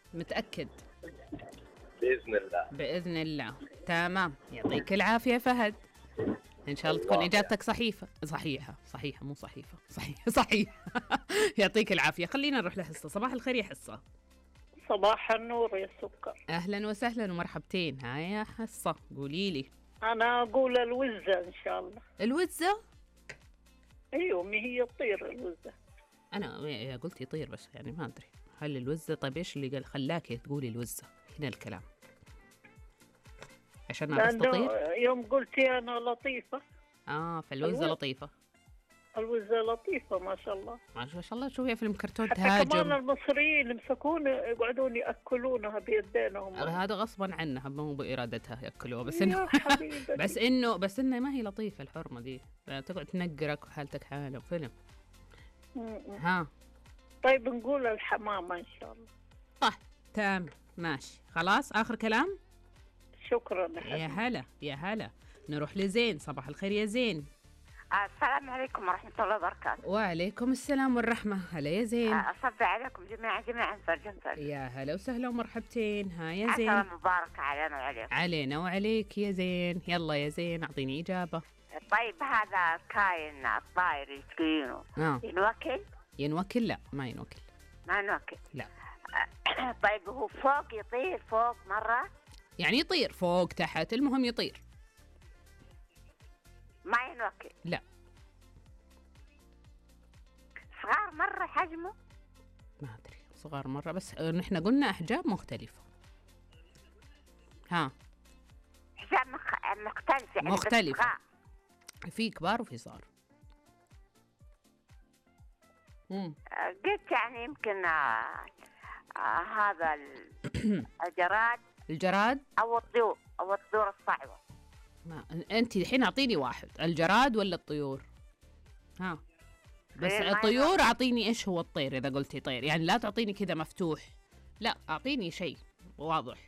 متأكد؟ بإذن الله. بإذن الله. تمام، يعطيك العافية فهد. إن شاء الله تكون إجابتك صحيحة مو صحيفة، صحيحة. يعطيك العافية. خلينا نروح لحصة. صباح الخير يا حصة. صباح النور يا سكر. أهلا وسهلا ومرحبتين. هاي يا حصة قولي لي. أنا أقول الوزة إن شاء الله. الوزة؟ أيوة، ما هي تطير الوزة. أنا قلت يطير بس يعني ما أدري هل الوزة. طيب إيش اللي خلاكي تقولي الوزة هنا الكلام؟ عشان ما تطير؟ يوم قلتي أنا لطيفة. فالوزة لطيفة. الوزة لطيفة ما شاء الله. ما شاء الله. شوفي في المكرتون حتى تهاجم. كمان المصريين يمسكون يقعدون يأكلونها بيدينهم. هذا غصبا عنها مو بإرادتها يأكلوها، بس إنه ما هي لطيفة الحرمة دي، تقعد تنقرك وحالتك حالة وفيلم. ها طيب نقول الحمامة إن شاء الله. طيب تمام ماشي خلاص. آخر كلام. شكرا يا هلا. نروح لزين. صباح الخير يا زين. السلام عليكم ورحمة الله وبركاته. وعليكم السلام والرحمة. هلا يا زين. أصبح عليكم جميعا فرجا. يا هلا وسهلا ومرحبتين. ها يا زين. السلام مبارك علينا وعليكم. علينا وعليك يا زين. يلا يا زين أعطيني إجابة. طيب هذا الكائن الطائر اللي تقولينه ينوكل؟ لا ما ينوكل. لا. طيب هو فوق يطير فوق مرة؟ يعني يطير فوق تحت، المهم يطير. ما ينوكل؟ لا. صغار مرة حجمه؟ ما أدري صغار مرة، بس نحن قلنا أحجام مختلفة. أحجام مختلفة يعني. مختلفة، في كبار وفي صغار. قلت يعني يمكن هذا الجراد أو الطيور الصعبة. ما أنت الحين أعطيني واحد، الجراد ولا الطيور؟ بس الطيور أعطيني إيش هو الطير. إذا قلتي طير يعني لا تعطيني كذا مفتوح، لا أعطيني شيء واضح.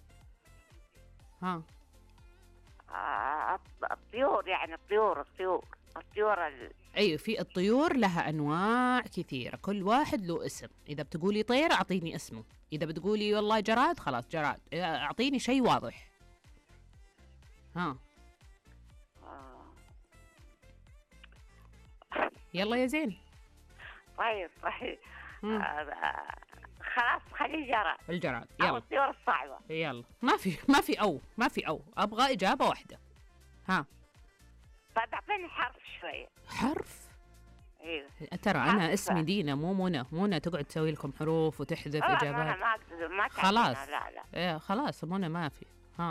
الطيور يعني الطيور أيوة، في الطيور لها أنواع كثيرة، كل واحد له اسم. إذا بتقولي طير أعطيني اسمه، إذا بتقولي والله جراد خلاص جراد. أعطيني شيء واضح. يلا يا زين. طيب خلاص خليه جراد. الجراد يلا. أو الطيور الصعبة. يلا. ما في أو أبغى إجابة واحدة. طيب أعطيني حرف شوية. حرف؟ ايوه ترى انا اسمي دينا مو منى تقعد تسوي لكم حروف وتحذف اجابات. ما خلاص. لا. خلاص منى ما في.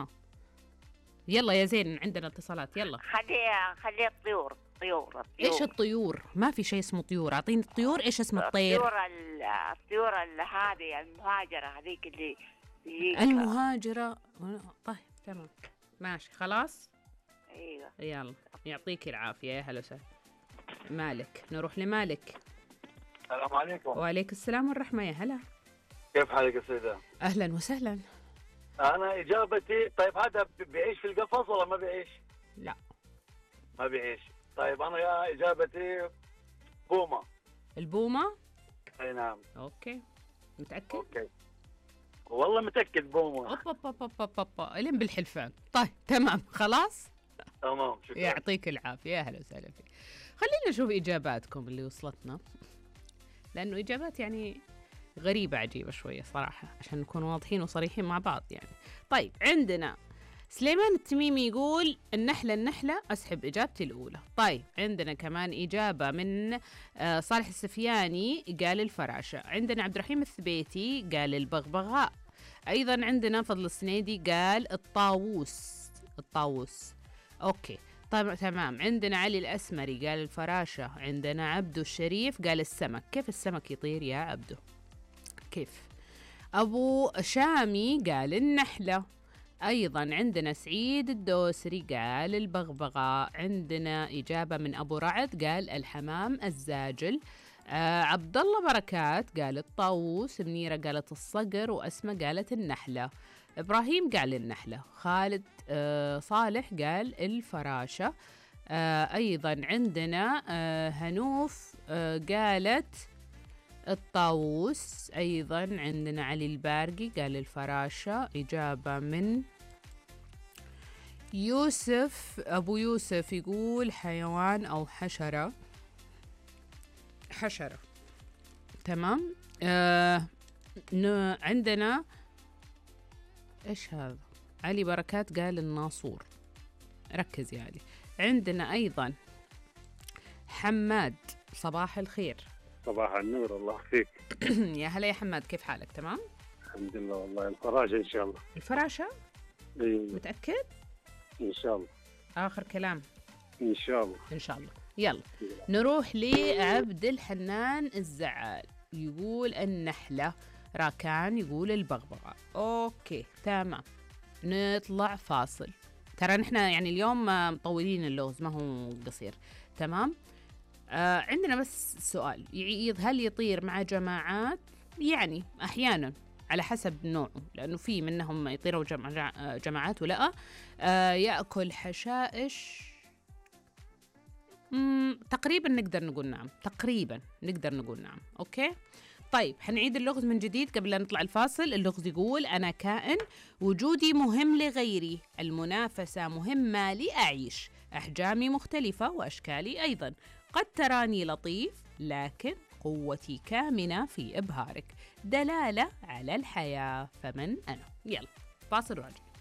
يلا يا زين عندنا اتصالات. يلا خليه الطيور. ايش الطيور؟ ما في شيء اسمه طيور. اعطيني الطيور. ايش اسم الطير؟ الطيور هذه المهاجرة هذيك اللي المهاجرة. طيب تمام ماشي خلاص. ايوه يلا يعطيك العافية. يا هلا وسهلا. مالك. نروح لمالك. السلام عليكم. وعليك السلام والرحمة. يا هلا. كيف حالك يا سيدة؟ أهلا وسهلا. أنا إجابتي طيب هذا بيعيش في القفص ولا ما بيعيش؟ لا ما بيعيش. طيب أنا إجابتي بومة. البومة؟ أي نعم. أوكي متأكد؟ أوكي والله متأكد بومة. الين بالحلفان. طيب تمام خلاص. تمام شكرا. يعطيك العافية. يا هلا وسهلا فيك. خلينا نشوف إجاباتكم اللي وصلتنا، لأنه إجابات يعني غريبة عجيبة شوية صراحة، عشان نكون واضحين وصريحين مع بعض يعني. طيب عندنا سليمان التميمي يقول النحلة. أسحب إجابتي الأولى. طيب عندنا كمان إجابة من صالح السفياني قال الفراشة. عندنا عبد الرحيم الثبيتي قال البغبغاء. أيضا عندنا فضل السنيدي قال الطاووس. أوكي طيب تمام. عندنا علي الأسمري قال الفراشة. عندنا عبدو الشريف قال السمك. كيف السمك يطير يا عبدو؟ كيف؟ أبو شامي قال النحلة. أيضا عندنا سعيد الدوسري قال البغبغاء. عندنا إجابة من أبو رعد قال الحمام الزاجل. عبد الله بركات قال الطاووس. منيرة قالت الصقر. وأسمة قالت النحلة. إبراهيم قال النحلة. خالد صالح قال الفراشة. أيضا عندنا هنوف قالت الطاووس. أيضا عندنا علي البارقي قال الفراشة. إجابة من يوسف. أبو يوسف يقول حيوان أو حشرة. حشرة. تمام. عندنا إيش هذا؟ علي بركات قال الناصور. ركز يا علي. عندنا أيضا حماد. صباح الخير. صباح النور، الله فيك. يا هلا يا حماد، كيف حالك؟ تمام الحمد لله. والله الفراشة إن شاء الله. الفراشة؟ أيوة. متأكد؟ إن شاء الله. آخر كلام. إن شاء الله. إن شاء الله. يلا نروح لعبد الحنان الزعال. يقول النحلة. راكان يقول البغبغاء. أوكي تمام، نطلع فاصل. ترى نحن يعني اليوم مطولين اللغز، ما هو قصير. تمام. عندنا بس سؤال، هل يطير مع جماعات؟ يعني أحيانا على حسب نوعه، لأنه في منهم يطيروا جماعات ولا يأكل حشائش. تقريبا نقدر نقول نعم. تقريبا نقدر نقول نعم. أوكي طيب، حنعيد اللغز من جديد قبل لا نطلع الفاصل. اللغز يقول أنا كائن، وجودي مهم لغيري، المنافسة مهمة لأعيش، أحجامي مختلفة وأشكالي أيضا، قد تراني لطيف لكن قوتي كامنة في إبهارك، دلالة على الحياة، فمن أنا؟ يلا فاصل راجع.